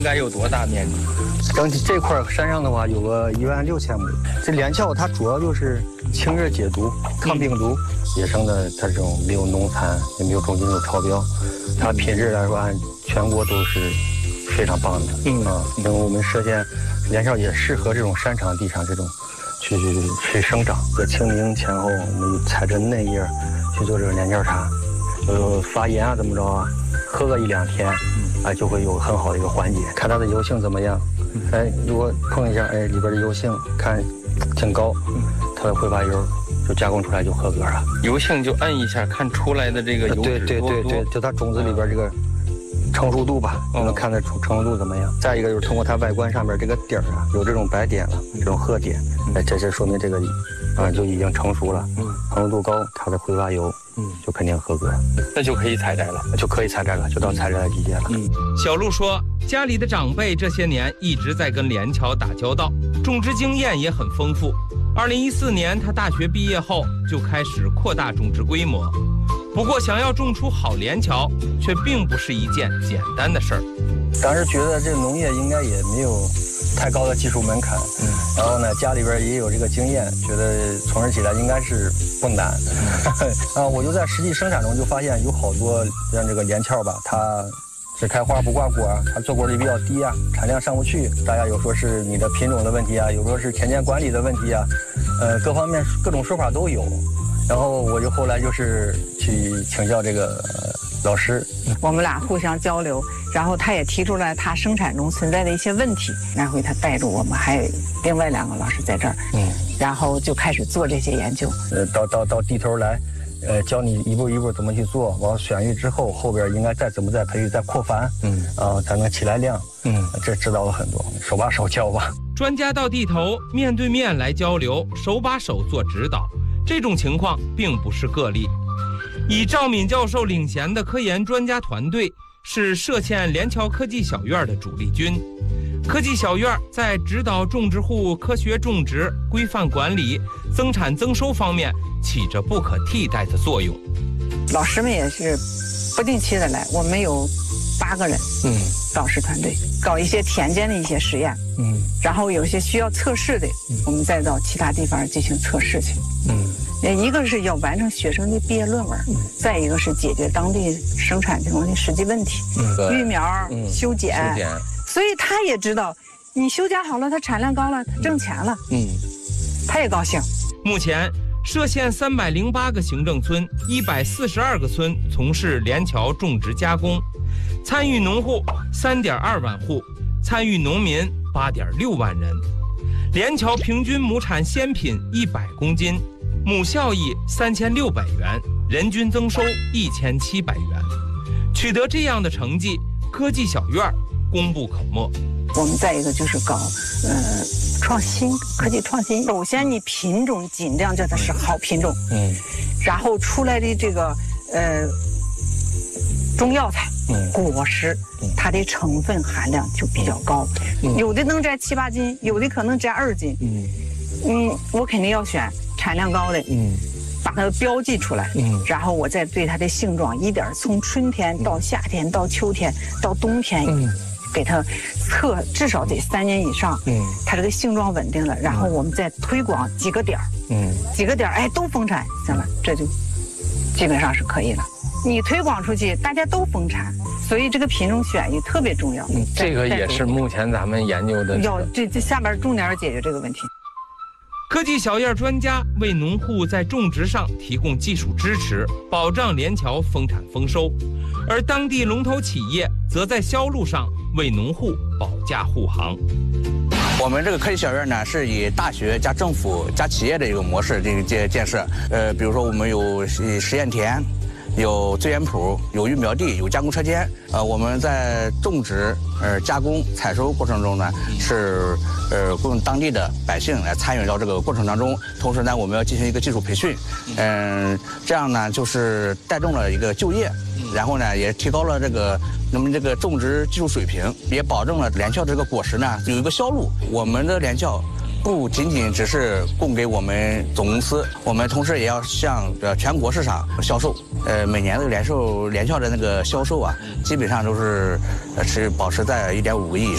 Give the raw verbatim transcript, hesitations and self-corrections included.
应该有多大面积？ 整体这块山上的话，有个一万六千亩。这连翘它主要就是清热解毒、抗病毒。野生的它这种没有农残，也没有重金属超标，它品质来说按全国都是非常棒的。嗯啊，因为我们歙县连翘也适合这种山场地上这种去去去生长。在清明前后，我们采这嫩叶去做这个连翘茶，呃，发炎啊怎么着啊，喝个一两天，哎就会有很好的一个缓解。看它的油性怎么样，哎，如果碰一下，哎里边的油性看挺高，它的挥发油就加工出来就合格了。 油性就摁一下，看出来的这个油脂多不多？ 对对对对，就它种子里边这个成熟度吧，就能看得出成熟度怎么样。再一个就是通过它外观上面这个点儿啊，有这种白点了，这种褐点，哎，这是说明这个啊就已经成熟了，成熟度高，它的挥发油嗯就肯定合格， 那就可以采摘了， 就可以采摘了，就到采摘的季节了。嗯， 小陆说，家里的长辈这些年一直在跟连翘打交道，种植经验也很丰富。二零一四年，他大学毕业后就开始扩大种植规模。不过，想要种出好连翘，却并不是一件简单的事儿。 当时觉得这农业应该也没有太高的技术门槛，嗯，然后呢，家里边也有这个经验，觉得从事起来应该是不难。啊，我就在实际生产中就发现有好多像这个连翘吧，它只开花不挂果，它做果率比较低啊，产量上不去。大家有说是你的品种的问题啊，有说是田间管理的问题啊，呃，各方面各种说法都有。然后我就后来就是去请教这个、呃、老师， 我们俩互相交流，然后他也提出来他生产中存在的一些问题，然后他带着我们还有另外两个老师在这儿，嗯，然后就开始做这些研究。呃， 到到到地头来。呃，教你一步一步怎么去做，完选育之后，后边应该再怎么再培育、再扩繁，嗯，啊、呃，才能起来量，嗯，这指导了很多，手把手教吧。 专家到地头，面对面来交流，手把手做指导，这种情况并不是个例。以赵敏教授领衔的科研专家团队是歙县连翘科技小院的主力军。科技小院在指导种植户科学种植、规范管理、增产增收方面起着不可替代的作用。 老师们也是不定期的来，我们有八个人，嗯，导师团队搞一些田间的一些实验，嗯，然后有些需要测试的，嗯、我们再到其他地方进行测试去，嗯，一个是要完成学生的毕业论文，嗯、再一个是解决当地生产这种的实际问题，嗯，育苗、嗯、修剪。修剪所以他也知道，你修剪好了，它产量高了，它挣钱了，嗯，他也高兴。 目前，歙县三百零八个行政村，一百四十二个村从事连翘种植加工，参与农户三点二万户，参与农民八点六万人。连翘平均亩产鲜品一百公斤，亩效益三千六百元，人均增收一千七百元。取得这样的成绩，科技小院功不可没。 我们再一个就是搞呃创新，科技创新。首先你品种尽量叫它是好品种，嗯，然后出来的这个呃中药材、嗯、果实，它的成分含量就比较高，嗯、有的能摘七八斤，有的可能摘二斤，嗯，嗯，我肯定要选产量高的，嗯。把它标记出来，嗯，然后我再对它的性状一点，从春天到夏天到秋天到冬天，嗯，给它测至少得三年以上，嗯，它这个性状稳定了，然后我们再推广几个点儿，嗯，几个点儿，哎，都丰产，行了，这就基本上是可以了。你推广出去，大家都丰产，所以这个品种选育特别重要。 嗯，这个也是目前咱们研究的。 要这这下边重点要解决这个问题。 科技小院专家为农户在种植上提供技术支持，保障连翘丰产丰收，而当地龙头企业则在销路上为农户保驾护航。 我们这个科技小院呢，是以大学加政府加企业的一个模式这个建建设。呃，比如说我们有实验田，有资源圃，有育苗地，有加工车间。呃，我们在种植、呃加工、采收过程中呢，是呃供当地的百姓来参与到这个过程当中。同时呢，我们要进行一个技术培训，嗯、呃，这样呢就是带动了一个就业，然后呢也提高了这个那么这个种植技术水平，也保证了连翘这个果实呢有一个销路。我们的连翘不仅仅只是供给我们总公司，我们同时也要向呃全国市场销售。呃，每年的连售连翘的那个销售啊，基本上都是呃是保持在一点五个亿以上。